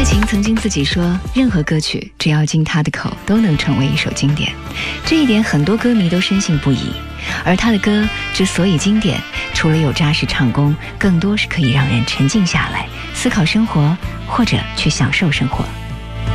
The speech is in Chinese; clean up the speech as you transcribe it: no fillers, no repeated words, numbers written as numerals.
琴曾经自己说，任何歌曲只要经他的口都能成为一首经典，这一点很多歌迷都深信不疑。而他的歌之所以经典，除了有扎实唱功，更多是可以让人沉静下来思考生活，或者去享受生活。